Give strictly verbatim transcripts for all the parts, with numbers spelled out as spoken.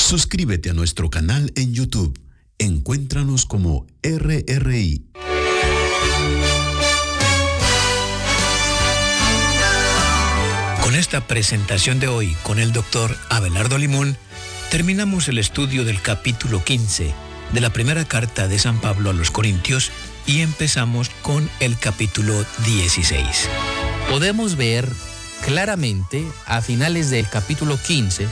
Suscríbete a nuestro canal en YouTube. Encuéntranos como R R I. Con esta presentación de hoy con el doctor Abelardo Limón, terminamos el estudio del capítulo quince de la primera carta de San Pablo a los Corintios y empezamos con el capítulo dieciséis. Podemos ver claramente a finales del capítulo quince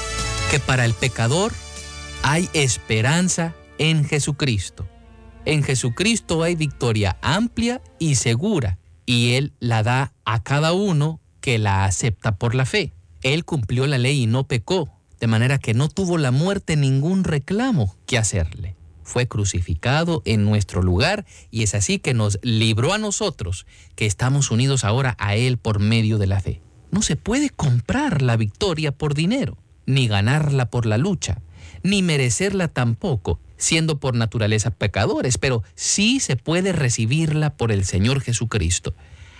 que para el pecador hay esperanza en Jesucristo. En Jesucristo hay victoria amplia y segura, y Él la da a cada uno que la acepta por la fe. Él cumplió la ley y no pecó, de manera que no tuvo la muerte ningún reclamo que hacerle. Fue crucificado en nuestro lugar y es así que nos libró a nosotros, que estamos unidos ahora a Él por medio de la fe. No se puede comprar la victoria por dinero, ni ganarla por la lucha, ni merecerla tampoco, siendo por naturaleza pecadores, pero sí se puede recibirla por el Señor Jesucristo,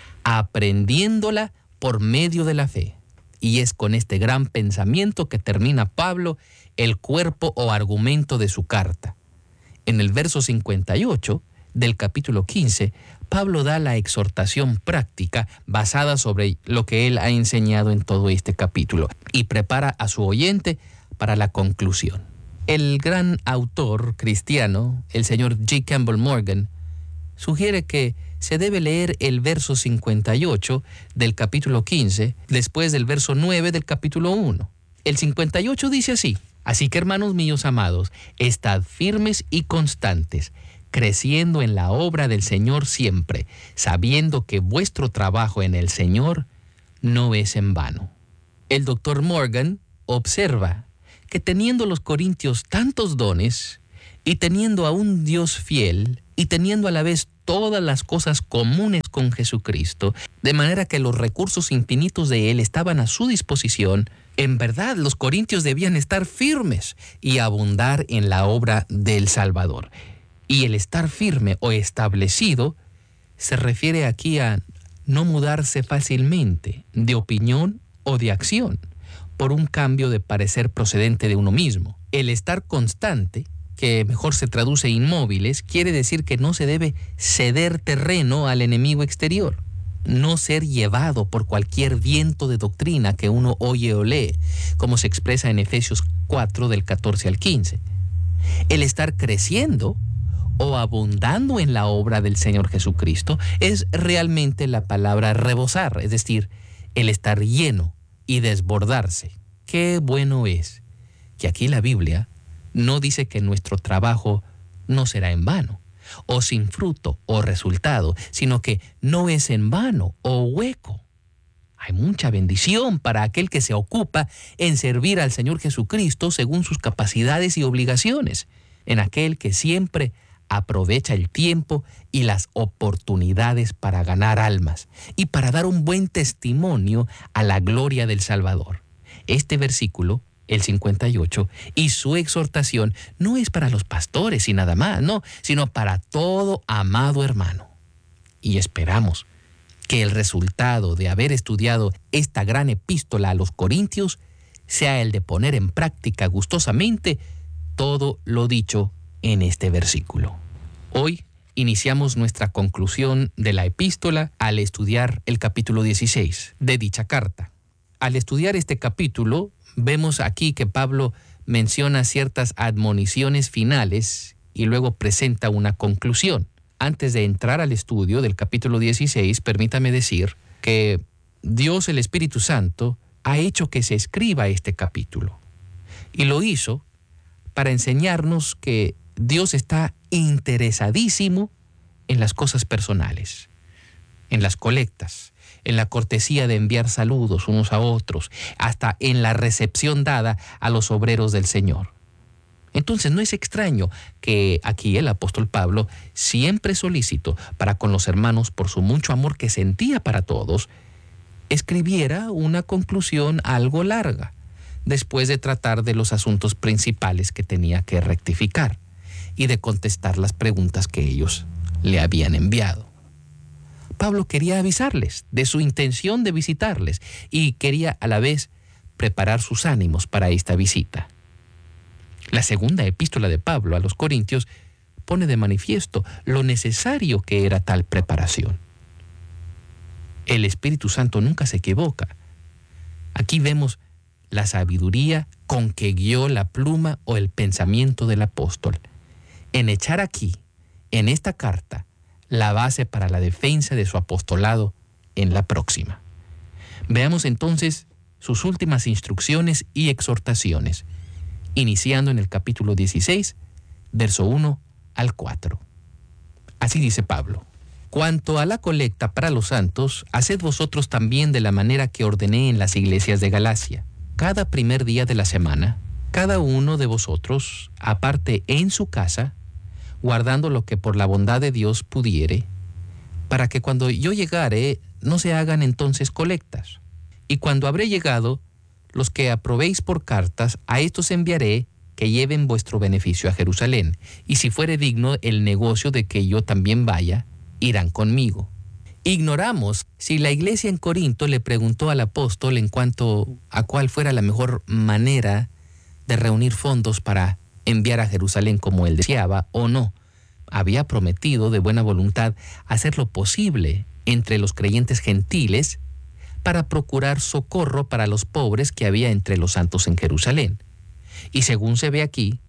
aprendiéndola por medio de la fe. Y es con este gran pensamiento que termina Pablo el cuerpo o argumento de su carta. En el verso cincuenta y ocho del capítulo quince, Pablo da la exhortación práctica basada sobre lo que él ha enseñado en todo este capítulo y prepara a su oyente para la conclusión. El gran autor cristiano, el señor G. Campbell Morgan, sugiere que se debe leer el verso cincuenta y ocho del capítulo quince después del verso nueve del capítulo uno. El cincuenta y ocho dice así: Así que, hermanos míos amados, estad firmes y constantes, creciendo en la obra del Señor siempre, sabiendo que vuestro trabajo en el Señor no es en vano. El doctor Morgan observa que teniendo los corintios tantos dones, y teniendo a un Dios fiel, y teniendo a la vez todas las cosas comunes con Jesucristo, de manera que los recursos infinitos de Él estaban a su disposición, en verdad los corintios debían estar firmes y abundar en la obra del Salvador. Y el estar firme o establecido se refiere aquí a no mudarse fácilmente de opinión o de acción por un cambio de parecer procedente de uno mismo. El estar constante, que mejor se traduce inmóviles, quiere decir que no se debe ceder terreno al enemigo exterior, no ser llevado por cualquier viento de doctrina que uno oye o lee, como se expresa en Efesios cuatro del catorce al quince. El estar creciendo o abundando en la obra del Señor Jesucristo es realmente la palabra rebosar, es decir, el estar lleno y desbordarse. Qué bueno es que aquí la Biblia no dice que nuestro trabajo no será en vano, o sin fruto o resultado, sino que no es en vano o hueco. Hay mucha bendición para aquel que se ocupa en servir al Señor Jesucristo según sus capacidades y obligaciones, en aquel que siempre aprovecha el tiempo y las oportunidades para ganar almas y para dar un buen testimonio a la gloria del Salvador. Este versículo, el cincuenta y ocho, y su exhortación no es para los pastores y nada más, no, sino para todo amado hermano. Y esperamos que el resultado de haber estudiado esta gran epístola a los Corintios sea el de poner en práctica gustosamente todo lo dicho en este versículo. Hoy iniciamos nuestra conclusión de la epístola al estudiar el capítulo dieciséis de dicha carta. Al estudiar este capítulo, vemos aquí que Pablo menciona ciertas admoniciones finales y luego presenta una conclusión. Antes de entrar al estudio del capítulo dieciséis, permítame decir que Dios, el Espíritu Santo, ha hecho que se escriba este capítulo. Y lo hizo para enseñarnos que Dios está interesadísimo en las cosas personales, en las colectas, en la cortesía de enviar saludos unos a otros, hasta en la recepción dada a los obreros del Señor. Entonces no es extraño que aquí el apóstol Pablo, siempre solícito para con los hermanos por su mucho amor que sentía para todos, escribiera una conclusión algo larga, después de tratar de los asuntos principales que tenía que rectificar y de contestar las preguntas que ellos le habían enviado. Pablo quería avisarles de su intención de visitarles y quería a la vez preparar sus ánimos para esta visita. La segunda epístola de Pablo a los Corintios pone de manifiesto lo necesario que era tal preparación. El Espíritu Santo nunca se equivoca. Aquí vemos la sabiduría con que guió la pluma o el pensamiento del apóstol en echar aquí, en esta carta, la base para la defensa de su apostolado en la próxima. Veamos entonces sus últimas instrucciones y exhortaciones, iniciando en el capítulo dieciséis, verso uno al cuatro. Así dice Pablo: cuanto a la colecta para los santos, haced vosotros también de la manera que ordené en las iglesias de Galacia. Cada primer día de la semana, cada uno de vosotros aparte en su casa, guardando lo que por la bondad de Dios pudiere, para que cuando yo llegare no se hagan entonces colectas. Y cuando habré llegado, los que aprobéis por cartas, a estos enviaré que lleven vuestro beneficio a Jerusalén. Y si fuere digno el negocio de que yo también vaya, irán conmigo. Ignoramos si la iglesia en Corinto le preguntó al apóstol en cuanto a cuál fuera la mejor manera de reunir fondos para enviar a Jerusalén como él deseaba o no. Había prometido de buena voluntad hacer lo posible entre los creyentes gentiles para procurar socorro para los pobres que había entre los santos en Jerusalén. Y según se ve aquí,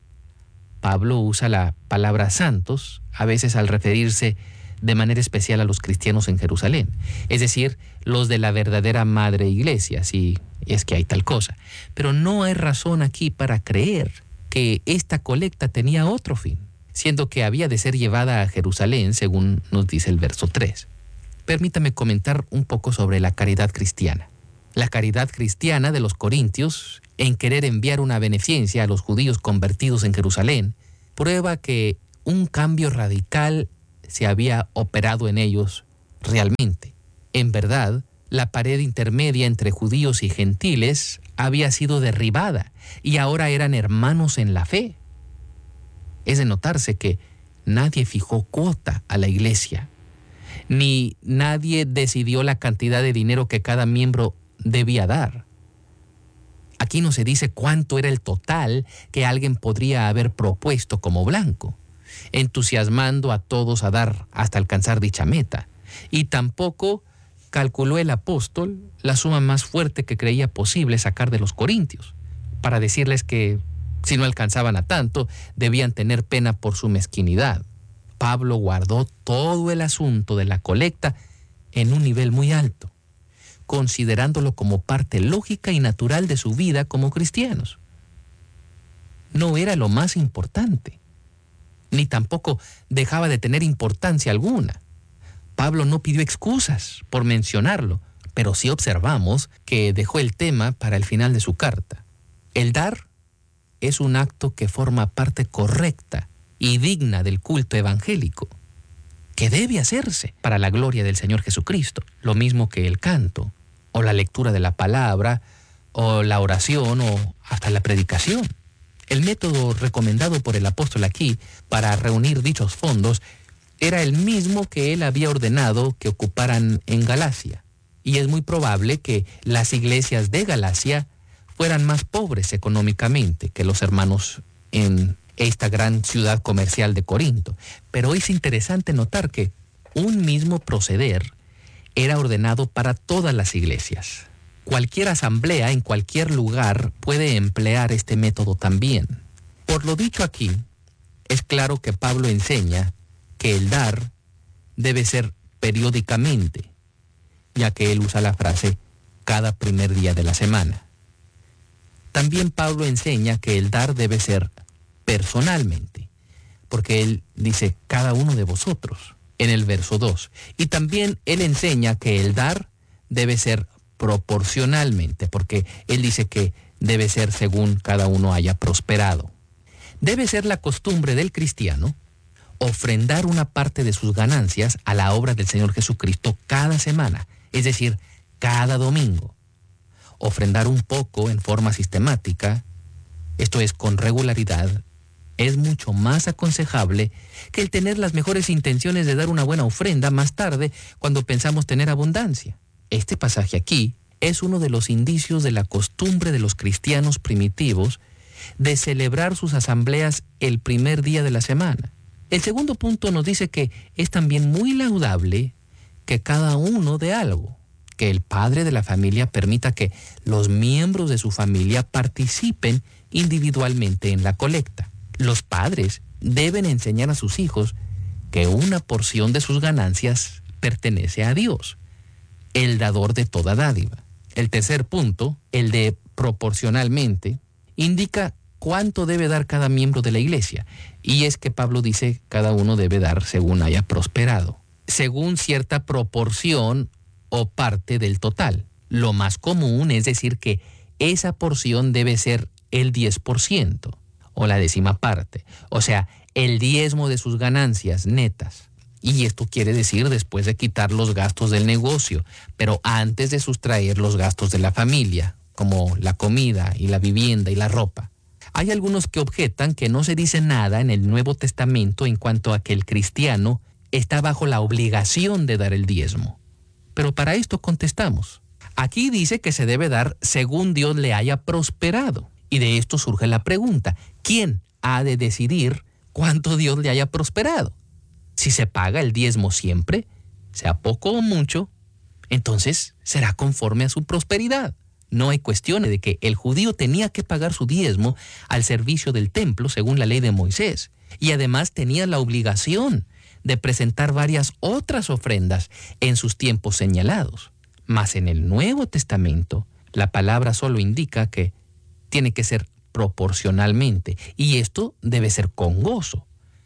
Pablo usa la palabra santos a veces al referirse de manera especial a los cristianos en Jerusalén, es decir, los de la verdadera madre iglesia, si es que hay tal cosa. Pero no hay razón aquí para creer que esta colecta tenía otro fin, siendo que había de ser llevada a Jerusalén, según nos dice el verso tres. Permítame comentar un poco sobre la caridad cristiana. La caridad cristiana de los corintios, en querer enviar una beneficencia a los judíos convertidos en Jerusalén, prueba que un cambio radical se había operado en ellos realmente. En verdad, la pared intermedia entre judíos y gentiles había sido derribada y ahora eran hermanos en la fe. Es de notarse que nadie fijó cuota a la iglesia, ni nadie decidió la cantidad de dinero que cada miembro debía dar. Aquí no se dice cuánto era el total que alguien podría haber propuesto como blanco, entusiasmando a todos a dar hasta alcanzar dicha meta. Y tampoco calculó el apóstol la suma más fuerte que creía posible sacar de los corintios, para decirles que si no alcanzaban a tanto, debían tener pena por su mezquinidad. Pablo guardó todo el asunto de la colecta en un nivel muy alto, considerándolo como parte lógica y natural de su vida como cristianos. No era lo más importante, ni tampoco dejaba de tener importancia alguna. Pablo no pidió excusas por mencionarlo, pero sí observamos que dejó el tema para el final de su carta. El dar es un acto que forma parte correcta y digna del culto evangélico, que debe hacerse para la gloria del Señor Jesucristo, lo mismo que el canto, o la lectura de la palabra, o la oración, o hasta la predicación. El método recomendado por el apóstol aquí para reunir dichos fondos era el mismo que él había ordenado que ocuparan en Galacia, y es muy probable que las iglesias de Galacia fueran más pobres económicamente que los hermanos en esta gran ciudad comercial de Corinto. Pero es interesante notar que un mismo proceder era ordenado para todas las iglesias. Cualquier asamblea en cualquier lugar puede emplear este método también. Por lo dicho aquí, es claro que Pablo enseña que el dar debe ser periódicamente, ya que él usa la frase cada primer día de la semana. También Pablo enseña que el dar debe ser personalmente, porque él dice cada uno de vosotros en el verso dos. Y también él enseña que el dar debe ser proporcionalmente, porque él dice que debe ser según cada uno haya prosperado. Debe ser la costumbre del cristiano ofrendar una parte de sus ganancias a la obra del Señor Jesucristo cada semana, es decir, cada domingo. Ofrendar un poco en forma sistemática, esto es con regularidad, es mucho más aconsejable que el tener las mejores intenciones de dar una buena ofrenda más tarde cuando pensamos tener abundancia. Este pasaje aquí es uno de los indicios de la costumbre de los cristianos primitivos de celebrar sus asambleas el primer día de la semana. El segundo punto nos dice que es también muy laudable que cada uno dé algo, que el padre de la familia permita que los miembros de su familia participen individualmente en la colecta. Los padres deben enseñar a sus hijos que una porción de sus ganancias pertenece a Dios, el dador de toda dádiva. El tercer punto, el de proporcionalmente, indica cuánto debe dar cada miembro de la iglesia. Y es que Pablo dice cada uno debe dar según haya prosperado, según cierta proporción o parte del total. Lo más común es decir que esa porción debe ser el diez por ciento o la décima parte, o sea, el diezmo de sus ganancias netas. Y esto quiere decir después de quitar los gastos del negocio, pero antes de sustraer los gastos de la familia, como la comida y la vivienda y la ropa. Hay algunos que objetan que no se dice nada en el Nuevo Testamento en cuanto a que el cristiano está bajo la obligación de dar el diezmo. Pero para esto contestamos. Aquí dice que se debe dar según Dios le haya prosperado. Y de esto surge la pregunta, ¿quién ha de decidir cuánto Dios le haya prosperado? Si se paga el diezmo siempre, sea poco o mucho, entonces será conforme a su prosperidad. No hay cuestión de que el judío tenía que pagar su diezmo al servicio del templo según la ley de Moisés. Y además tenía la obligación de presentar varias otras ofrendas en sus tiempos señalados. Mas en el Nuevo Testamento, la palabra solo indica que tiene que ser proporcionalmente. Y esto debe ser con gozo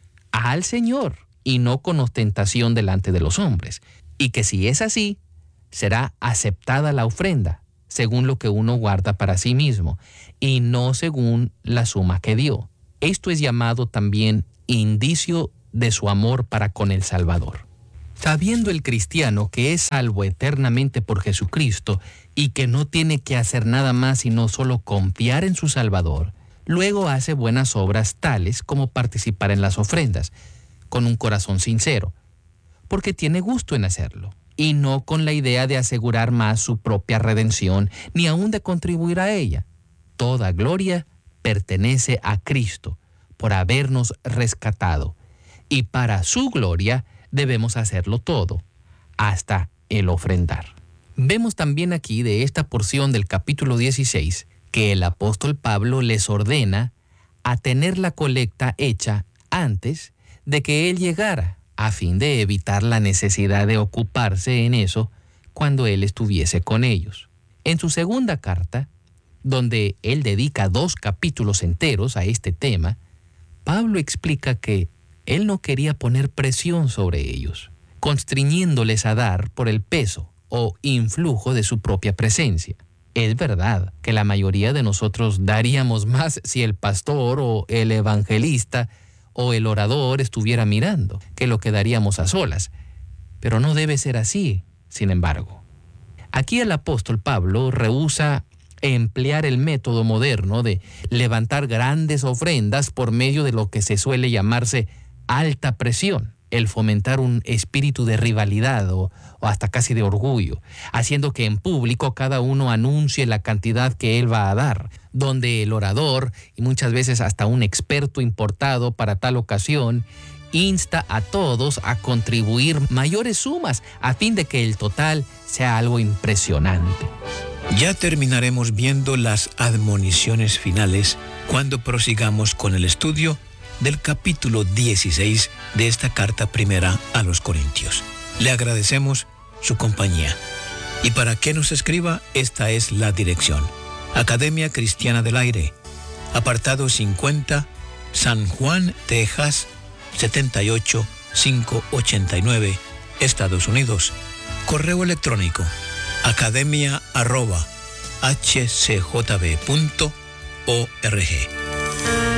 al Señor y no con ostentación delante de los hombres. Y que si es así, será aceptada la ofrenda según lo que uno guarda para sí mismo y no según la suma que dio. Esto es llamado también indicio de su amor para con el Salvador. Sabiendo el cristiano que es salvo eternamente por Jesucristo y que no tiene que hacer nada más sino solo confiar en su Salvador, luego hace buenas obras tales como participar en las ofrendas, con un corazón sincero, porque tiene gusto en hacerlo, y no con la idea de asegurar más su propia redención, ni aún de contribuir a ella. Toda gloria pertenece a Cristo por habernos rescatado, y para su gloria debemos hacerlo todo, hasta el ofrendar. Vemos también aquí de esta porción del capítulo dieciséis que el apóstol Pablo les ordena a tener la colecta hecha antes de que él llegara, a fin de evitar la necesidad de ocuparse en eso cuando él estuviese con ellos. En su segunda carta, donde él dedica dos capítulos enteros a este tema, Pablo explica que él no quería poner presión sobre ellos, constriñéndoles a dar por el peso o influjo de su propia presencia. Es verdad que la mayoría de nosotros daríamos más si el pastor o el evangelista o el orador estuviera mirando, que lo que daríamos a solas. Pero no debe ser así, sin embargo. Aquí el apóstol Pablo rehúsa emplear el método moderno de levantar grandes ofrendas por medio de lo que se suele llamarse alta presión, el fomentar un espíritu de rivalidad o, o hasta casi de orgullo, haciendo que en público cada uno anuncie la cantidad que él va a dar, donde el orador, y muchas veces hasta un experto importado para tal ocasión, insta a todos a contribuir mayores sumas a fin de que el total sea algo impresionante. Ya terminaremos viendo las admoniciones finales cuando prosigamos con el estudio del capítulo dieciséis de esta carta primera a los Corintios. Le agradecemos su compañía. Y para que nos escriba, esta es la dirección. Academia Cristiana del Aire, apartado cincuenta, San Juan, Texas, setenta y ocho mil quinientos ochenta y nueve, Estados Unidos. Correo electrónico, academia arroba h c j b punto org.